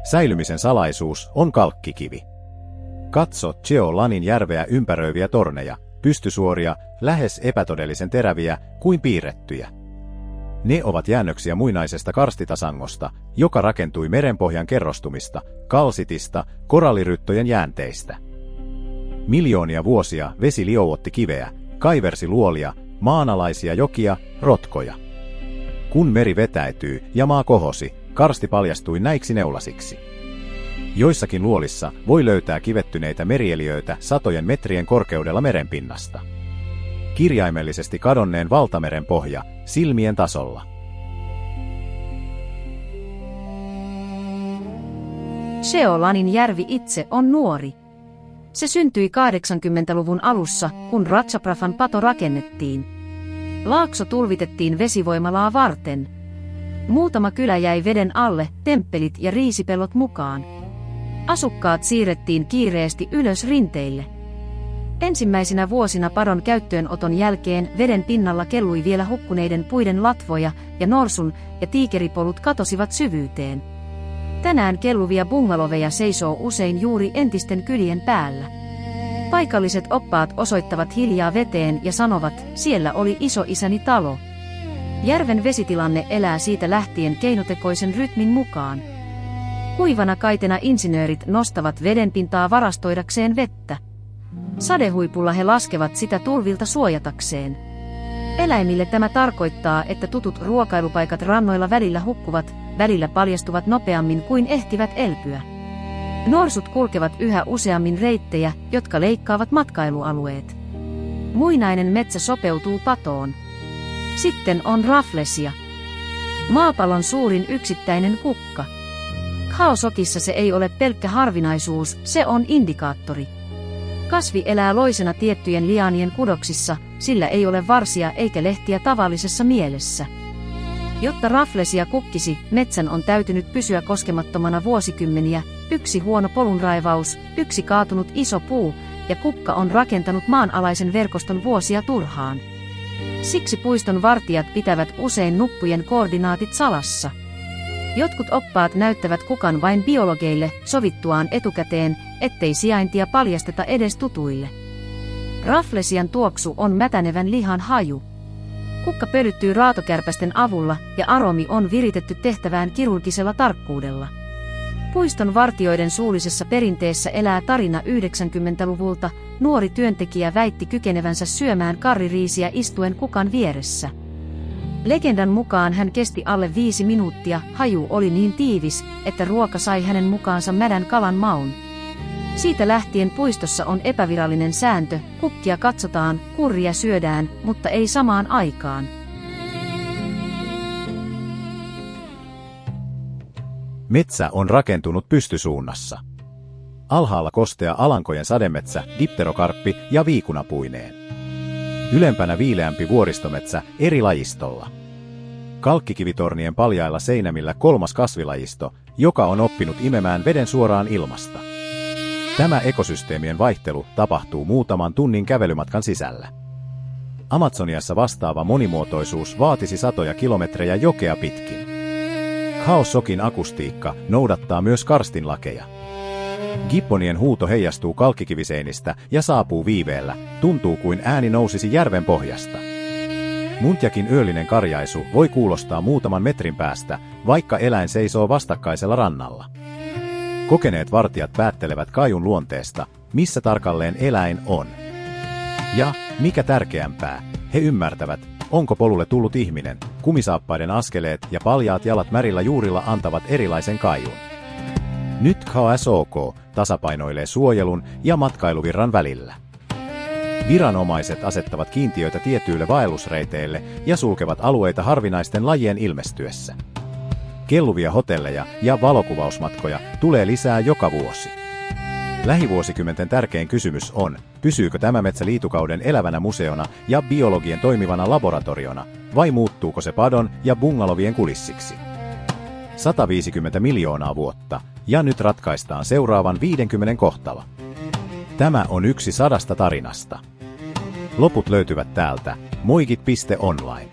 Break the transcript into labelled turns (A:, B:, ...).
A: säilymisen salaisuus on kalkkikivi. Katso Cheolanin järveä ympäröiviä torneja, pystysuoria, lähes epätodellisen teräviä kuin piirrettyjä. Ne ovat jäännöksiä muinaisesta karstitasangosta, joka rakentui merenpohjan kerrostumista, kalsitista, koralliryttojen jäänteistä. Miljoonia vuosia vesi liouotti kiveä, kaiversi luolia, maanalaisia jokia, rotkoja. Kun meri vetäytyi ja maa kohosi, karsti paljastui näiksi neulasiksi. Joissakin luolissa voi löytää kivettyneitä merieliöitä satojen metrien korkeudella merenpinnasta. Kirjaimellisesti kadonneen valtameren pohja silmien tasolla.
B: Cheolanin järvi itse on nuori. Se syntyi 80-luvun alussa, kun Ratchaprafan pato rakennettiin. Laakso tulvitettiin vesivoimalaa varten. Muutama kylä jäi veden alle, temppelit ja riisipellot mukaan. Asukkaat siirrettiin kiireesti ylös rinteille. Ensimmäisinä vuosina padon käyttöönoton jälkeen veden pinnalla kellui vielä hukkuneiden puiden latvoja ja norsun ja tiikeripolut katosivat syvyyteen. Tänään kelluvia bungaloveja seisoo usein juuri entisten kylien päällä. Paikalliset oppaat osoittavat hiljaa veteen ja sanovat, siellä oli isoisäni talo. Järven vesitilanne elää siitä lähtien keinotekoisen rytmin mukaan. Kuivana kaitena insinöörit nostavat vedenpintaa varastoidakseen vettä. Sadehuipulla he laskevat sitä tulvilta suojatakseen. Eläimille tämä tarkoittaa, että tutut ruokailupaikat rannoilla välillä hukkuvat, välillä paljastuvat nopeammin kuin ehtivät elpyä. Norsut kulkevat yhä useammin reittejä, jotka leikkaavat matkailualueet. Muinainen metsä sopeutuu patoon. Sitten on Rafflesia. Maapallon suurin yksittäinen kukka. Khao-sokissa se ei ole pelkkä harvinaisuus, se on indikaattori. Kasvi elää loisena tiettyjen liaanien kudoksissa, sillä ei ole varsia eikä lehtiä tavallisessa mielessä. Jotta Rafflesia kukkisi, metsän on täytynyt pysyä koskemattomana vuosikymmeniä, yksi huono polunraivaus, yksi kaatunut iso puu, ja kukka on rakentanut maanalaisen verkoston vuosia turhaan. Siksi puiston vartijat pitävät usein nuppujen koordinaatit salassa. Jotkut oppaat näyttävät kukan vain biologeille sovittuaan etukäteen, ettei sijaintia paljasteta edes tutuille. Rafflesian tuoksu on mätänevän lihan haju. Kukka pölyttyy raatokärpästen avulla ja aromi on viritetty tehtävään kirurgisella tarkkuudella. Puiston vartijoiden suullisessa perinteessä elää tarina 90-luvulta, nuori työntekijä väitti kykenevänsä syömään karririisiä istuen kukan vieressä. Legendan mukaan hän kesti alle 5 minuuttia, haju oli niin tiivis, että ruoka sai hänen mukaansa mädän kalan maun. Siitä lähtien puistossa on epävirallinen sääntö, kukkia katsotaan, kurria syödään, mutta ei samaan aikaan.
A: Metsä on rakentunut pystysuunnassa. Alhaalla kostea alankojen sademetsä, dipterokarppi ja viikunapuineen. Ylempänä viileämpi vuoristometsä eri lajistolla. Kalkkikivitornien paljailla seinämillä kolmas kasvilajisto, joka on oppinut imemään veden suoraan ilmasta. Tämä ekosysteemien vaihtelu tapahtuu muutaman tunnin kävelymatkan sisällä. Amazoniassa vastaava monimuotoisuus vaatisi satoja kilometrejä jokea pitkin. Khao-sokin akustiikka noudattaa myös karstin lakeja. Gibonien huuto heijastuu kalkkikiviseinistä ja saapuu viiveellä, tuntuu kuin ääni nousisi järven pohjasta. Muntjakin yöllinen karjaisu voi kuulostaa muutaman metrin päästä, vaikka eläin seisoo vastakkaisella rannalla. Kokeneet vartijat päättelevät kaiun luonteesta, missä tarkalleen eläin on. Ja, mikä tärkeämpää, he ymmärtävät, onko polulle tullut ihminen, kumisaappaiden askeleet ja paljaat jalat märillä juurilla antavat erilaisen kaiun. Nyt KSOK tasapainoilee suojelun ja matkailuvirran välillä. Viranomaiset asettavat kiintiöitä tietyille vaellusreiteille ja sulkevat alueita harvinaisten lajien ilmestyessä. Kelluvia hotelleja ja valokuvausmatkoja tulee lisää joka vuosi. Lähivuosikymmenten tärkein kysymys on, pysyykö tämä metsä liitukauden elävänä museona ja biologien toimivana laboratoriona, vai muuttuuko se padon ja bungalovien kulissiksi? 150 miljoonaa vuotta, ja nyt ratkaistaan seuraavan 50 kohtalo. Tämä on yksi 100 tarinasta. Loput löytyvät täältä, moikit.online.